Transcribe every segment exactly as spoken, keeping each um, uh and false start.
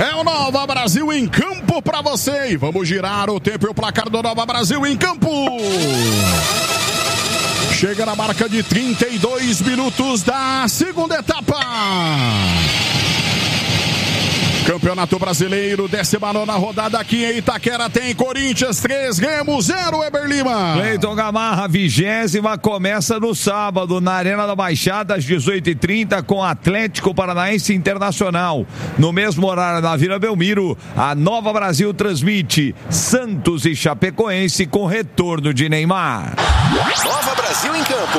É o Nova Brasil em campo pra você. E vamos girar o tempo e o placar do Nova Brasil em campo. Chega na marca de trinta e dois minutos da segunda etapa. Campeonato Brasileiro, décima nona rodada aqui em Itaquera, tem Corinthians três, Remo zero, Eber Lima. Cleiton Gamarra, vigésima, começa no sábado, na Arena da Baixada, às dezoito e trinta, com Atlético Paranaense Internacional. No mesmo horário, na Vila Belmiro, a Nova Brasil transmite Santos e Chapecoense com retorno de Neymar. Nova Brasil em campo.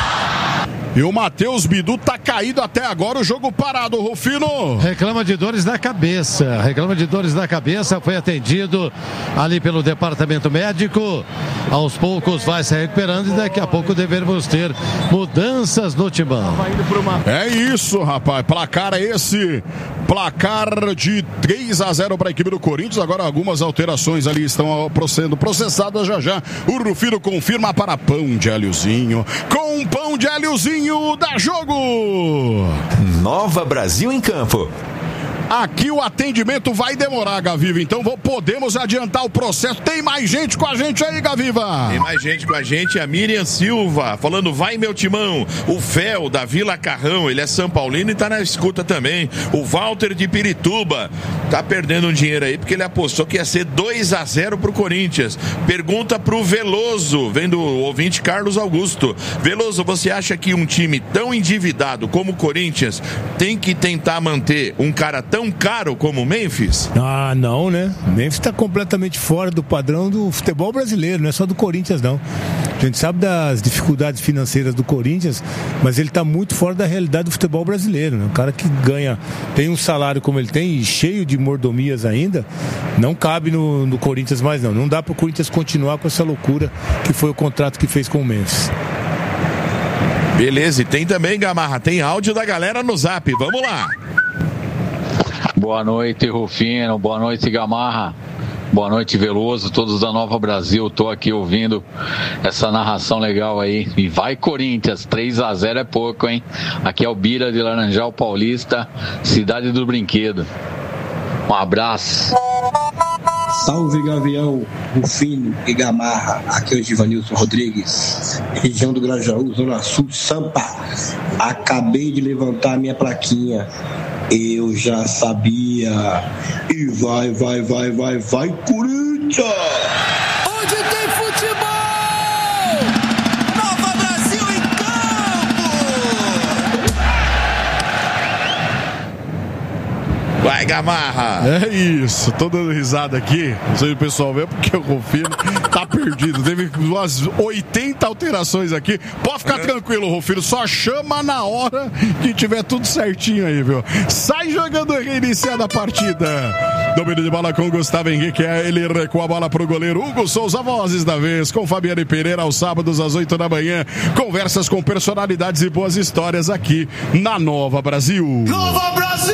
E o Matheus Bidu tá caído até agora, o jogo parado, Rufino. Reclama de dores na cabeça, reclama de dores na cabeça, foi atendido ali pelo departamento médico, aos poucos vai se recuperando e daqui a pouco devemos ter mudanças no timão. É isso, rapaz, placar é esse, placar de três a zero para a equipe do Corinthians, agora algumas alterações ali estão sendo processadas já já, o Rufino confirma para pão de alhozinho, com pão de alhozinho da jogo. Nova Brasil em campo. Aqui o atendimento vai demorar, Gaviva, então podemos adiantar o processo. Tem mais gente com a gente aí, Gaviva? Tem mais gente com a gente, a Miriam Silva, falando vai meu timão. O Fel, da Vila Carrão, ele é São Paulino e tá na escuta também. O Walter de Pirituba, tá perdendo um dinheiro aí porque ele apostou que ia ser dois a zero pro Corinthians. Pergunta pro Veloso, vem do ouvinte Carlos Augusto. Veloso, você acha que um time tão endividado como o Corinthians tem que tentar manter um cara tão tão caro como o Memphis? Ah, não, né? O Memphis está completamente fora do padrão do futebol brasileiro, não é só do Corinthians, não. A gente sabe das dificuldades financeiras do Corinthians, mas ele está muito fora da realidade do futebol brasileiro, né? Um cara que ganha, tem um salário como ele tem e cheio de mordomias ainda, não cabe no, no Corinthians mais, não. Não dá para o Corinthians continuar com essa loucura que foi o contrato que fez com o Memphis. Beleza, e tem também, Gamarra, tem áudio da galera no Zap, vamos lá. Boa noite, Rufino. Boa noite, Gamarra. Boa noite, Veloso. Todos da Nova Brasil. Tô aqui ouvindo essa narração legal aí. E vai, Corinthians. três a zero é pouco, hein? Aqui é o Bira de Laranjal Paulista, cidade do brinquedo. Um abraço. Salve, Gavião, Rufino e Gamarra. Aqui é o Givanilson Rodrigues, região do Grajaú, Zona Sul, Sampa. Acabei de levantar a minha plaquinha. Eu já sabia. E vai, vai, vai, vai, vai, Corinthians! Onde tem futebol! Nova Brasil em campo! Vai, Gamarra! É isso, tô dando risada aqui. Não sei se o pessoal vê, porque o Rufino tá perdido. Teve umas oitenta alterações aqui. Pode ficar tranquilo, Rufino. Só chama na hora que tiver tudo certinho aí, viu? Sai jogando reiniciada a partida. Domínio de bola com Gustavo Henrique. Ele recua a bola pro goleiro Hugo Souza. Vozes da vez com Fabiane Pereira aos sábados às oito da manhã. Conversas com personalidades e boas histórias aqui na Nova Brasil. Nova Brasil!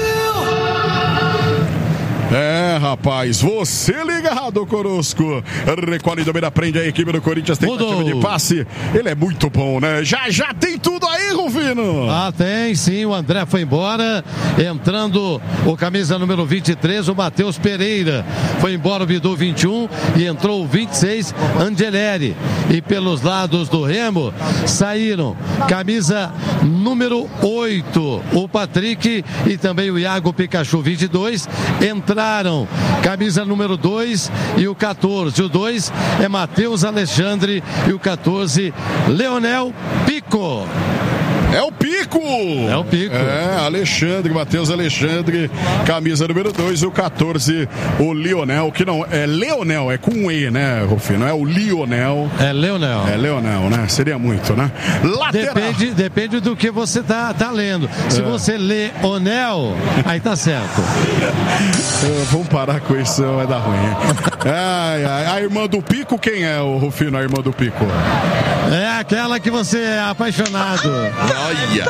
É, rapaz, você ligado conosco. Recolhe, domina, prende a equipe do Corinthians. Tentativa de passe. Ele é muito bom, né? Já, já tem tudo aí, Rufino. Ah, tem sim. O André foi embora. Entrando o camisa número vinte e três, o Matheus Pereira. Foi embora o Bidu vinte e um e entrou o vinte e seis, Angeleri. E pelos lados do Remo saíram camisa número oito, o Patrick e também o Iago Pikachu, vinte e dois. Entraram camisa número dois e o quatorze. O dois é Matheus Alexandre e o quatorze, Leonel Pico. É o Pico! É o Pico. É, Alexandre, Matheus Alexandre, camisa número dois, o quatorze, o Lionel, que não é Leonel, é com E, né, Rufino? Não é o Lionel. É Leonel. É Leonel, né? Seria muito, né? Lateral. Depende, depende do que você tá, tá lendo. Se é. você lê Onel, aí tá certo. Vamos parar com isso, vai dar ruim. Ai, ai. A irmã do Pico, quem é, o Rufino, a irmã do Pico? É aquela que você é apaixonado. Olha!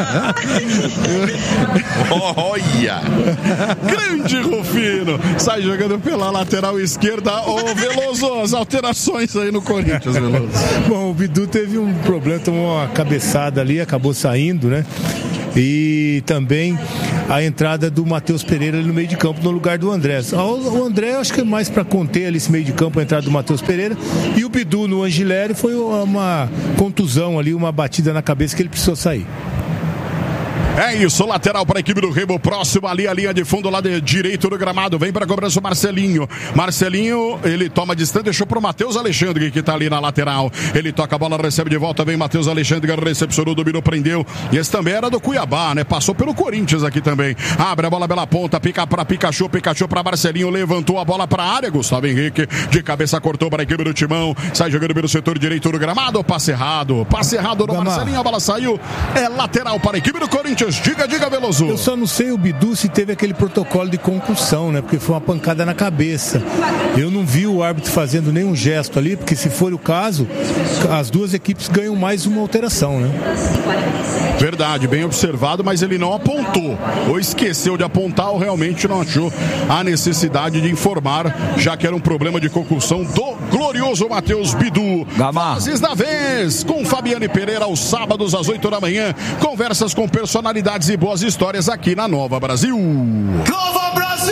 Olha! Grande Rufino! Sai jogando pela lateral esquerda. Ô, Veloso, as alterações aí no Corinthians, Veloso. Bom, o Bidu teve um problema, tomou uma cabeçada ali, acabou saindo, né? e também a entrada do Matheus Pereira ali no meio de campo no lugar do André. O André, eu acho que é mais para conter ali esse meio de campo, a entrada do Matheus Pereira, e o Bidu no Angileri foi uma contusão ali, uma batida na cabeça que ele precisou sair. É isso, lateral para a equipe do Remo, próximo ali a linha de fundo lá de direito do gramado, vem para a cobrança o Marcelinho, Marcelinho, ele toma distância, deixou para o Matheus Alexandre que está ali na lateral, ele toca a bola, recebe de volta, vem Matheus Alexandre, recepcionou, dominou, prendeu, e esse também era do Cuiabá, né, passou pelo Corinthians aqui também, abre a bola pela ponta, pica para Pikachu, Pikachu para Marcelinho, levantou a bola para a área, Gustavo Henrique, de cabeça cortou para a equipe do Timão, sai jogando pelo setor direito do gramado, passe errado, passe errado do Marcelinho, a bola saiu, é lateral para a equipe do Corinthians. Diga, diga, Veloso. Eu só não sei o Bidu se teve aquele protocolo de concussão, né? Porque foi uma pancada na cabeça. Eu não vi o árbitro fazendo nenhum gesto ali, porque se for o caso, as duas equipes ganham mais uma alteração, né? Verdade, bem observado, mas ele não apontou. Ou esqueceu de apontar, ou realmente não achou a necessidade de informar, já que era um problema de concussão do glorioso Matheus Bidu. Fases da vez, com Fabiane Pereira, aos sábados às oito da manhã. Conversas com personalidades e boas histórias aqui na Nova Brasil. Nova Brasil!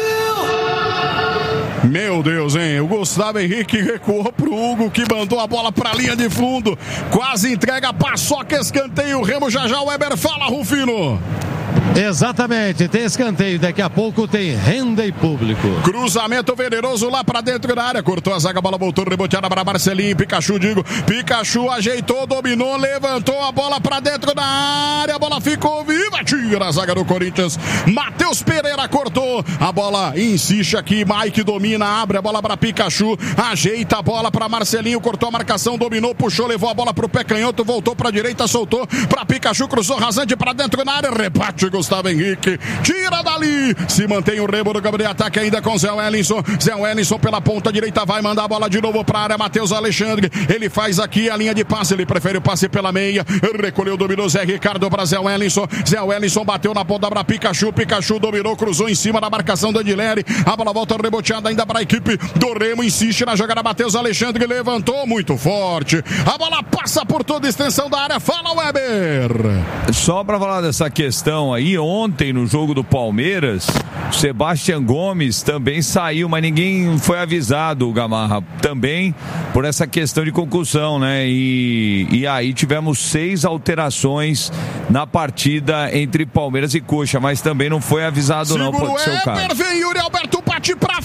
Meu Deus, hein? O Gustavo Henrique recuou pro Hugo, que mandou a bola pra linha de fundo. Quase entrega, paçoca, escanteio. Remo já já, o Weber fala, Rufino. Exatamente, tem escanteio, daqui a pouco tem renda e público. Cruzamento venenoso lá pra dentro da área, cortou a zaga, a bola voltou, reboteada para Marcelinho, Pikachu, digo, Pikachu ajeitou, dominou, levantou a bola pra dentro da área, a bola ficou viva, tira a zaga do Corinthians, Matheus Pereira cortou, a bola insiste aqui, Mike domina, abre a bola pra Pikachu, ajeita a bola pra Marcelinho, cortou a marcação, dominou, puxou, levou a bola pro pé canhoto, voltou pra direita, soltou pra Pikachu, cruzou rasante pra dentro da área, rebate Gustavo Henrique, tira dali, se mantém o Remo do campo de ataque ainda com Zé Wellington, Zé Wellington pela ponta direita, vai mandar a bola de novo pra área, Matheus Alexandre, ele faz aqui a linha de passe, ele prefere o passe pela meia, recolheu, dominou Zé Ricardo para Zé Wellington, Zé Wellington bateu na ponta para Pikachu, Pikachu dominou, cruzou em cima da marcação do Angileri, a bola volta reboteada ainda para a equipe do Remo, insiste na jogada, Matheus Alexandre levantou muito forte, a bola passa por toda a extensão da área, fala Weber. Só para falar dessa questão aí, ontem no jogo do Palmeiras, Sebastião Gomes também saiu, mas ninguém foi avisado, Gamarra, também por essa questão de concussão, né? E, e aí tivemos seis alterações na partida entre Palmeiras e Coxa, mas também não foi avisado. Seguro, não, pode ser o caso. Vem Yuri Alberto, bate pra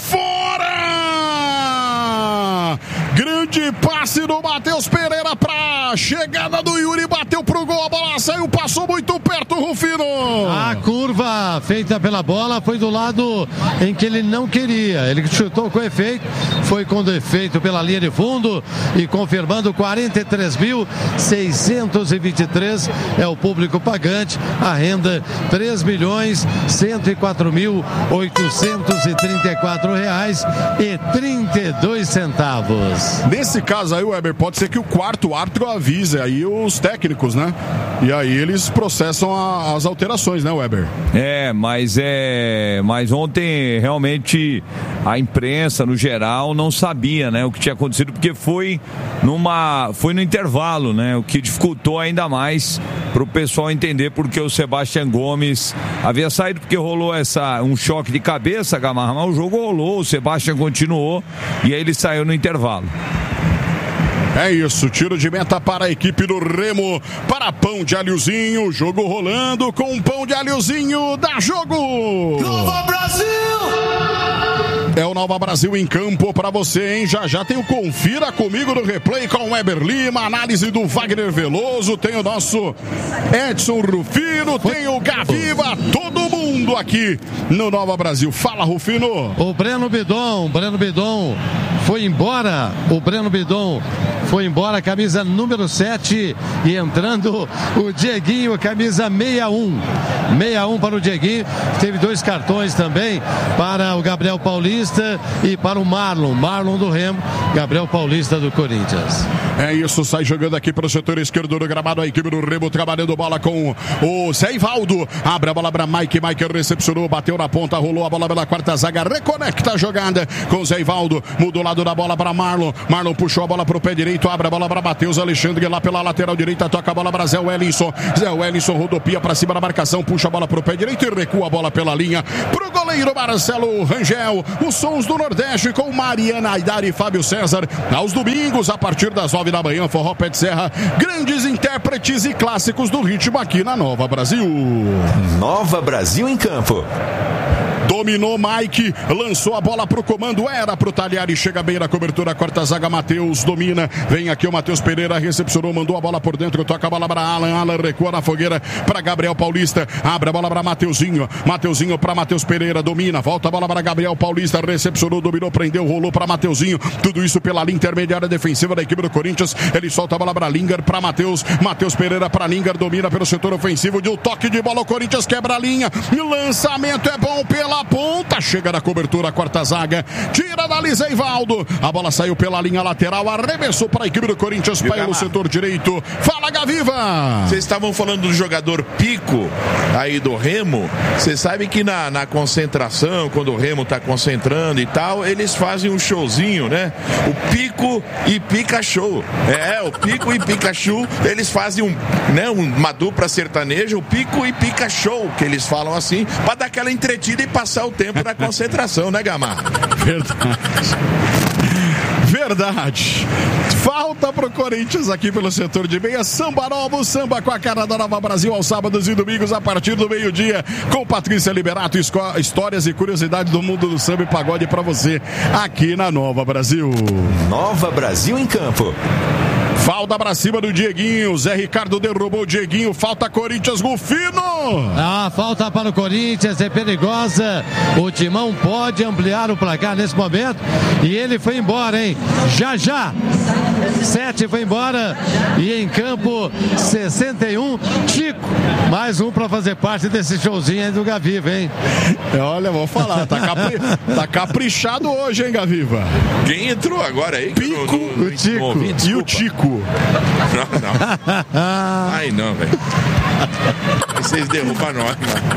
fora! Grande passe do Matheus Pereira pra chegada do Yuri, bateu pro gol, a bola saiu, passou muito perto, Rufino. A curva feita pela bola foi do lado em que ele não queria, ele chutou com efeito, foi com defeito pela linha de fundo e confirmando quarenta e três mil seiscentos e vinte e três é o público pagante, a renda três milhões cento e quatro mil oitocentos e trinta e quatro reais e trinta e dois centavos. Nesse caso aí, Weber, pode ser que o quarto árbitro avise aí os técnicos, né? E aí eles processam a, as alterações, né, Weber? É, mas é, mas ontem realmente a imprensa no geral não sabia, né, o que tinha acontecido, porque foi numa, foi no intervalo, né, o que dificultou ainda mais para o pessoal entender porque o Sebastião Gomes havia saído, porque rolou essa, um choque de cabeça, Gamarra, mas o jogo rolou, o Sebastião continuou e aí ele saiu no intervalo. É isso, tiro de meta para a equipe do Remo, para pão de alhozinho, jogo rolando com pão de alhozinho, dá jogo! Nova Brasil! É o Nova Brasil em campo para você, hein? Já já tem o Confira Comigo no Replay com o Weber Lima, análise do Wagner Veloso, tem o nosso Edson Rufino, tem o Gaviva, todo mundo aqui no Nova Brasil. Fala, Rufino! O Breno Bidon, Breno Bidon foi embora, o Breno Bidon foi embora, camisa número sete, e entrando o Dieguinho, camisa sessenta e um. sessenta e um para o Dieguinho, teve dois cartões também para o Gabriel Paulista e para o Marlon, Marlon do Remo, Gabriel Paulista do Corinthians. É isso, sai jogando aqui para o setor esquerdo do gramado, a equipe do Remo trabalhando bola com o Zé Ivaldo, abre a bola para Mike, Mike recepcionou, bateu bateu na ponta, rolou a bola pela quarta zaga, reconecta a jogada com o Zé Ivaldo, mudou o lado da bola para Marlon, Marlon puxou a bola pro pé direito, abre a bola para Matheus Alexandre lá pela lateral direita, toca a bola para Zé Wellington, Zé Wellington rodopia para cima da marcação, puxa a bola pro pé direito e recua a bola pela linha pro goleiro Marcelo Rangel. Os sons do Nordeste com Mariana Aidar e Fábio César, aos domingos a partir das nove da manhã, Forró Pé de Serra, grandes intérpretes e clássicos do ritmo aqui na Nova Brasil. Nova Brasil em campo. Dominou Mike, lançou a bola pro comando, era pro Talhari, chega bem na cobertura, quarta zaga, Matheus domina, vem aqui o Matheus Pereira, recepcionou, mandou a bola por dentro, toca a bola para Alan, Alan recua na fogueira para Gabriel Paulista, abre a bola para Mateuzinho, Mateuzinho para Matheus Pereira, domina, volta a bola para Gabriel Paulista, recepcionou, dominou, prendeu, rolou para Mateuzinho, tudo isso pela linha intermediária defensiva da equipe do Corinthians, ele solta a bola para Linger, para Matheus, Matheus Pereira para Linger, domina pelo setor ofensivo, de um toque de bola, o Corinthians quebra a linha, lançamento é bom pela ponta, chega na cobertura, a quarta zaga, tira da Lisa Ivaldo, a bola saiu pela linha lateral, arremessou para a equipe do Corinthians, pelo setor direito, fala Gaviva! Vocês estavam falando do jogador Pico, aí do Remo, você sabe que na, na concentração, quando o Remo tá concentrando e tal, eles fazem um showzinho, né? O Pico e Pikachu, é, o Pico e Pikachu, eles fazem um, né, uma dupla sertaneja, o Pico e Pikachu, que eles falam assim, para dar aquela entretida e passar o tempo na concentração, né, Gamar? Verdade. Verdade. Falta pro Corinthians aqui pelo setor de meia. Samba novo, samba com a cara da Nova Brasil aos sábados e domingos a partir do meio-dia. Com Patrícia Liberato, histórias e curiosidades do mundo do samba e pagode pra você aqui na Nova Brasil. Nova Brasil em campo. Falta pra cima do Dieguinho. Zé Ricardo derrubou o Dieguinho. Falta Corinthians, Rufino. Ah, falta para o Corinthians, é perigosa. O Timão pode ampliar o placar nesse momento. E ele foi embora, hein? Já, já. Sete foi embora. E em campo, sessenta e um. Chico, mais um pra fazer parte desse showzinho aí do Gaviva, hein? Olha, vou falar. Tá, capri... tá caprichado hoje, hein, Gaviva? Quem entrou agora aí? Pico, no, no, o Tico. No... E o Tico. Não, não. Ai, não, velho. Vocês derrubam nós.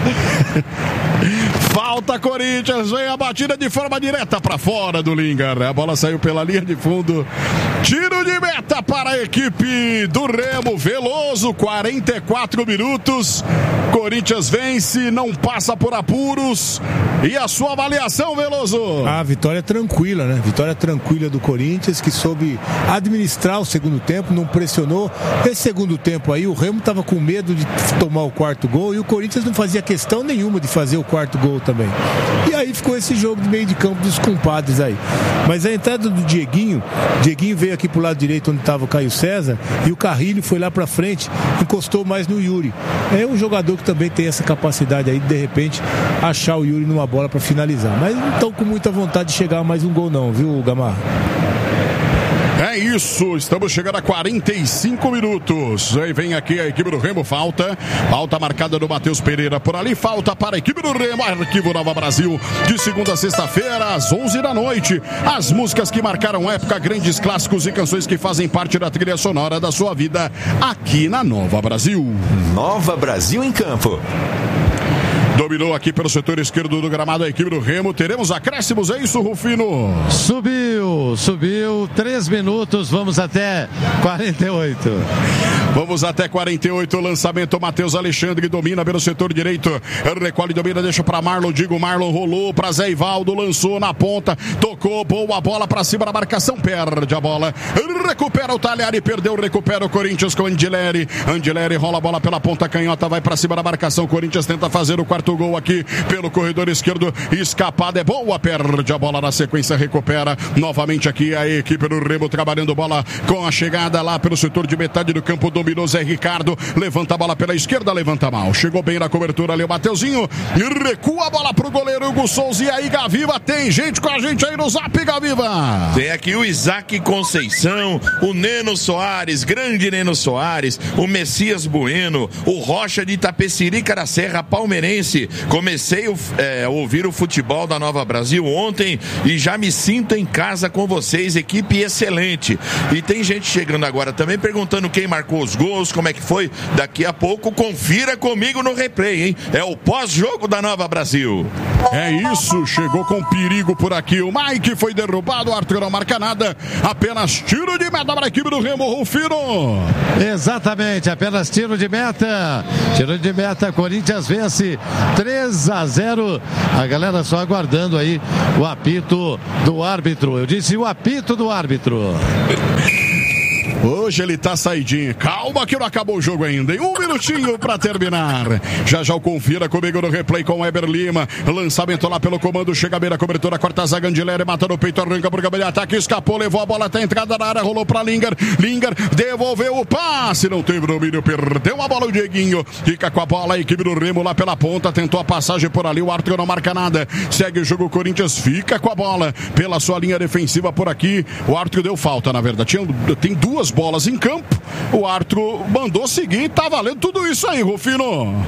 Falta Corinthians, vem a batida de forma direta para fora do Linger. A bola saiu pela linha de fundo. Tiro de meta para a equipe do Remo. Veloso, quarenta e quatro minutos. Corinthians vence, não passa por apuros. E a sua avaliação, Veloso? A vitória tranquila, né? Vitória tranquila do Corinthians, que soube administrar o segundo tempo, não pressionou. Esse segundo tempo aí, o Remo estava com medo de tomar o quarto gol e o Corinthians não fazia questão nenhuma de fazer o quarto gol também. E aí ficou esse jogo de meio de campo dos compadres aí. Mas a entrada do Dieguinho, Dieguinho veio aqui pro lado direito onde estava o Caio César e o Carrilho foi lá pra frente, encostou mais no Yuri. É um jogador que também tem essa capacidade aí de, de repente, achar o Yuri numa bola para finalizar. Mas não estão com muita vontade de chegar a mais um gol não, viu, Gamarra? É isso, estamos chegando a quarenta e cinco minutos. Aí vem aqui a equipe do Remo, falta. Falta marcada do Matheus Pereira por ali. Falta para a equipe do Remo, Arquivo Nova Brasil. De segunda a sexta-feira, às onze da noite. As músicas que marcaram época, grandes clássicos e canções que fazem parte da trilha sonora da sua vida aqui na Nova Brasil. Nova Brasil em campo. Dominou aqui pelo setor esquerdo do gramado a equipe do Remo. Teremos acréscimos, é isso, Rufino? Subiu, subiu. Três minutos, vamos até quarenta e oito. Vamos até quarenta e oito. Lançamento, Matheus Alexandre domina pelo setor direito. Recolhe, domina, deixa para Marlon. Digo, Marlon rolou para Zé Ivaldo. Lançou na ponta. Tocou, boa bola para cima da marcação. Perde a bola. Recupera o Talhari. Perdeu, recupera o Corinthians com Andileri. Andileri rola a bola pela ponta canhota. Vai para cima da marcação. Corinthians tenta fazer o quarto gol aqui pelo corredor esquerdo. Escapada é boa. Perde a bola na sequência. Recupera novamente aqui a equipe do Remo trabalhando bola com a chegada lá pelo setor de metade do campo. Dominou Zé Ricardo, levanta a bola pela esquerda, levanta mal, chegou bem na cobertura ali o Mateuzinho e recua a bola pro goleiro Hugo Souza. E aí, Gaviva, tem gente com a gente aí no Zap, Gaviva. Tem aqui o Isaac Conceição, o Neno Soares, grande Neno Soares, o Messias Bueno, o Rocha de Itapecerica da Serra Palmeirense, disse: comecei o, é, a ouvir o futebol da Nova Brasil ontem e já me sinto em casa com vocês, equipe excelente. E tem gente chegando agora também perguntando quem marcou os gols, como é que foi. Daqui a pouco confira comigo no replay, hein? É o pós-jogo da Nova Brasil. É isso, chegou com perigo por aqui. O Mike foi derrubado, o Arthur não marca nada. Apenas tiro de meta para a equipe do Remo, Rufino. Exatamente, apenas tiro de meta. Tiro de meta, Corinthians vence três a zero. A galera só aguardando aí o apito do árbitro. Eu disse o apito do árbitro. Hoje ele tá saidinho. Calma que não acabou o jogo ainda. Em um minutinho pra terminar. Já já o confira comigo no replay com o Eber Lima. Lançamento lá pelo comando. Chega a beira, cobertura, corta a zaga. Andileri mata no peito, arranca por cabelo de ataque. Escapou, levou a bola até a entrada da área. Rolou pra Linger. Linger devolveu o passe. Não teve domínio, perdeu a bola o Dieguinho. Fica com a bola a equipe do Remo lá pela ponta. Tentou a passagem por ali. O Arthur não marca nada. Segue o jogo. O Corinthians fica com a bola pela sua linha defensiva por aqui. O Arthur deu falta, na verdade. Tinha, tem duas bolas em campo, o Arthur mandou seguir, tá valendo tudo isso aí, Rufino.